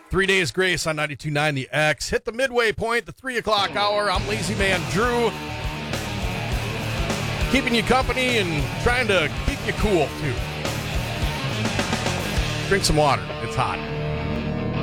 3 Days Grace on 92.9 The X. Hit the midway point, the 3 o'clock hour. I'm Lazy Man Drew. Keeping you company and trying to keep you cool, too. Drink some water. It's hot.